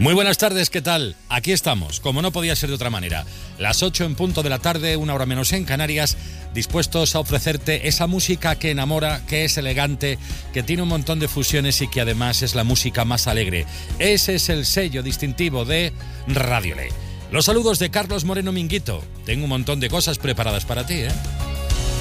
Muy buenas tardes, ¿qué tal? Aquí estamos, como no podía ser de otra manera. Las 8 en punto de la tarde, 1 hora menos en Canarias, dispuestos a ofrecerte esa música que enamora, que es elegante, que tiene un montón de fusiones y que además es la música más alegre. Ese es el sello distintivo de Radiolé. Los saludos de Carlos Moreno Minguito. Tengo un montón de cosas preparadas para ti, ¿eh?